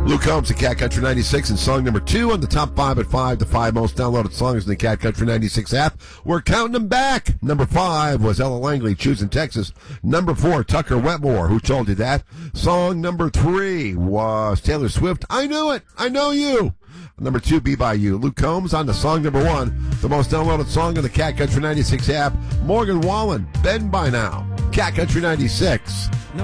Luke Combs at Cat Country 96 and song number 2 on the top 5 at 5, the 5 most downloaded songs in the Cat Country 96 app. We're counting them back. Number 5 was Ella Langley, Choosing Texas. Number 4, Tucker Wetmore, Who Told You That? Song number 3 was Taylor Swift, I Knew It, I Know You. Number 2, Be By You. Luke Combs on to song number 1, the most downloaded song in the Cat Country 96 app. Morgan Wallen, Bend By Now. Cat Country 96.